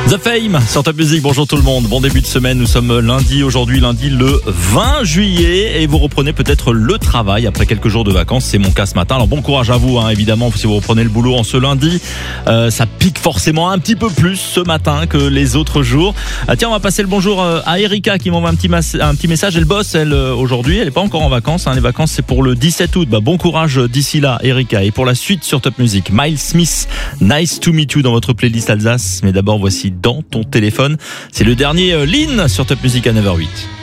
The Fame sur Top Music, bonjour tout le monde, bon début de semaine, nous sommes lundi le 20 juillet et vous reprenez peut-être le travail après quelques jours de vacances, c'est mon cas ce matin, alors bon courage à vous évidemment si vous reprenez le boulot en ce lundi, ça pique forcément un petit peu plus ce matin que les autres jours. Tiens, on va passer le bonjour à Erika qui m'envoie un petit message, elle bosse aujourd'hui, elle n'est pas encore en vacances, les vacances c'est pour le 17 août, bon courage d'ici là Erika, et pour la suite sur Top Music, Miles Smith, Nice to Meet You dans votre playlist Alsace, mais d'abord voici Dans ton téléphone. C'est le dernier Lean sur Top Music à 9h08.